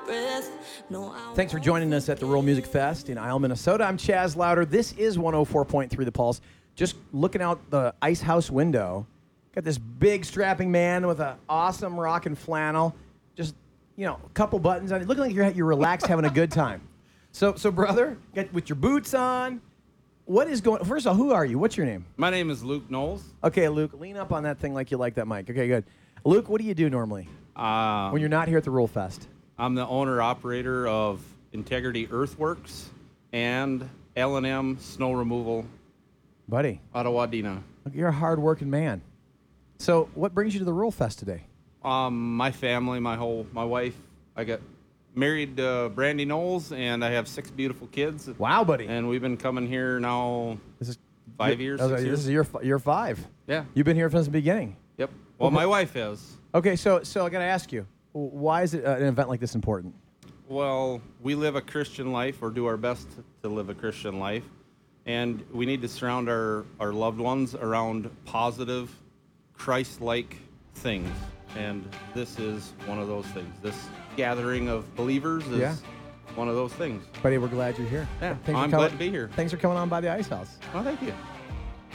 Thanks for joining us at the Rural Music Fest in Isle, Minnesota. I'm Chaz Louder. This is 104.3 The Pulse. Just looking out the ice house window, got this big strapping man with an awesome rockin' flannel. Just, a couple buttons on it. Looking like you're relaxed, having a good time. So brother, get with your boots on. What is going? First of all, who are you? What's your name? My name is Luke Knowles. Okay, Luke, lean up on that thing like you like that mic. Okay, good. Luke, what do you do normally when you're not here at the Rural Fest? I'm the owner-operator of Integrity Earthworks and L&M Snow Removal Buddy. out of Wadena. You're a hard-working man. So what brings you to the Rural Fest today? My family, my wife. I got married to Brandy Knowles, and I have 6 beautiful kids. Wow, buddy. And we've been coming here now This is 5 years, 6 This years. is year 5. Yeah. You've been here since the beginning. Yep. Well, my wife has. Okay, so I got to ask you, why is an event like this important? Well, we live a Christian life, or do our best to live a Christian life, and we need to surround our loved ones around positive, Christ-like things, and this is one of those things. This gathering of believers is one of those things. Buddy, we're glad you're here. Yeah, Thanks for I'm coming- glad to be here. Thanks for coming on by the Ice House. Oh, thank you.